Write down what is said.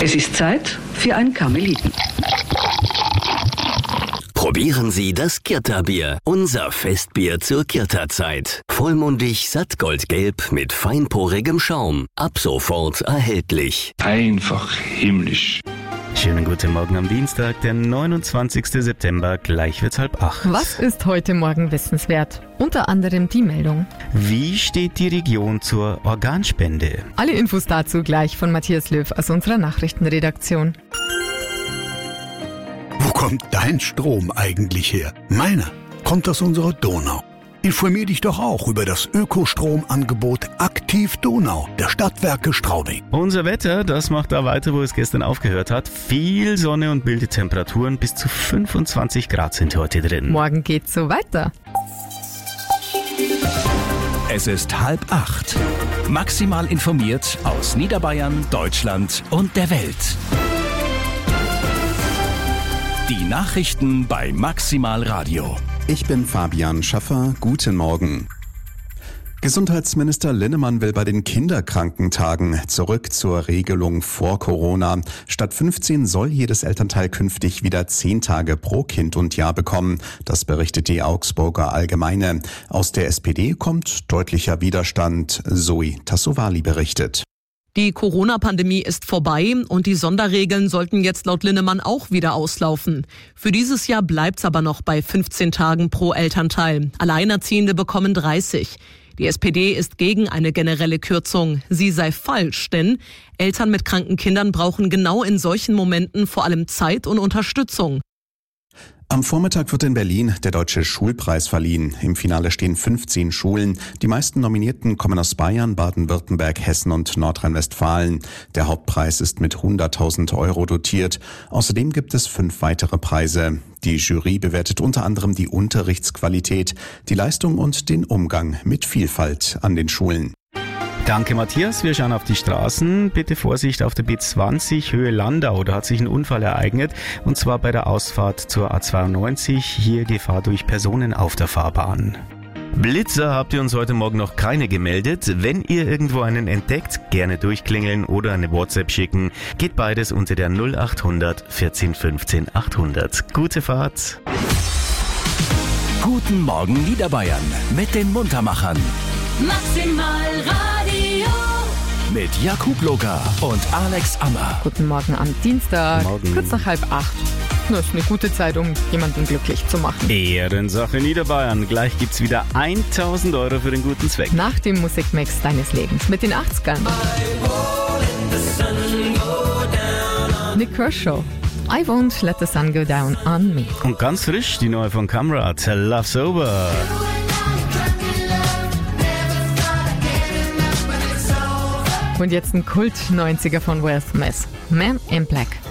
Es ist Zeit für ein Karmeliten. Probieren Sie das Kirta-Bier, unser Festbier zur Kirta-Zeit. Vollmundig, sattgoldgelb mit feinporigem Schaum. Ab sofort erhältlich. Einfach himmlisch. Schönen guten Morgen am Dienstag, der 29. September, gleich wird's 7:30. Was ist heute Morgen wissenswert? Unter anderem die Meldung. Wie steht die Region zur Organspende? Alle Infos dazu gleich von Matthias Löw aus unserer Nachrichtenredaktion. Wo kommt dein Strom eigentlich her? Meiner kommt aus unserer Donau. Informier dich doch auch über das Ökostromangebot Aktiv Donau der Stadtwerke Straubing. Unser Wetter, das macht da weiter, wo es gestern aufgehört hat. Viel Sonne und milde Temperaturen, bis zu 25 Grad sind heute drin. Morgen geht's so weiter. Es ist 7:30. Maximal informiert aus Niederbayern, Deutschland und der Welt. Die Nachrichten bei Maximal Radio. Ich bin Fabian Schaffer. Guten Morgen. Gesundheitsminister Linnemann will bei den Kinderkrankentagen zurück zur Regelung vor Corona. Statt 15 soll jedes Elternteil künftig wieder 10 Tage pro Kind und Jahr bekommen. Das berichtet die Augsburger Allgemeine. Aus der SPD kommt deutlicher Widerstand. Zoe Tassovali berichtet. Die Corona-Pandemie ist vorbei und die Sonderregeln sollten jetzt laut Linnemann auch wieder auslaufen. Für dieses Jahr bleibt's aber noch bei 15 Tagen pro Elternteil. Alleinerziehende bekommen 30. Die SPD ist gegen eine generelle Kürzung. Sie sei falsch, denn Eltern mit kranken Kindern brauchen genau in solchen Momenten vor allem Zeit und Unterstützung. Am Vormittag wird in Berlin der Deutsche Schulpreis verliehen. Im Finale stehen 15 Schulen. Die meisten Nominierten kommen aus Bayern, Baden-Württemberg, Hessen und Nordrhein-Westfalen. Der Hauptpreis ist mit 100.000 Euro dotiert. Außerdem gibt es 5 weitere Preise. Die Jury bewertet unter anderem die Unterrichtsqualität, die Leistung und den Umgang mit Vielfalt an den Schulen. Danke Matthias, wir schauen auf die Straßen. Bitte Vorsicht auf der B20 Höhe Landau, da hat sich ein Unfall ereignet und zwar bei der Ausfahrt zur A92, hier Gefahr durch Personen auf der Fahrbahn. Blitzer habt ihr uns heute Morgen noch keine gemeldet. Wenn ihr irgendwo einen entdeckt, gerne durchklingeln oder eine WhatsApp schicken. Geht beides unter der 0800 14 15 800. Gute Fahrt. Guten Morgen Niederbayern mit den Muntermachern. Maximal Radio. Mit Jakub Locker und Alex Ammer. Guten Morgen am Dienstag, Morgen. kurz nach 7:30. Das ist eine gute Zeit, um jemanden glücklich zu machen. Ehrensache Niederbayern. Gleich gibt's wieder 1.000 Euro für den guten Zweck. Nach dem Musikmix deines Lebens mit den 80ern. Nick Kershaw. I won't let the sun go down on me. Und ganz frisch die neue von Kamrat, Love Sober. Und jetzt ein Kult-90er von Will Smith. Man in Black.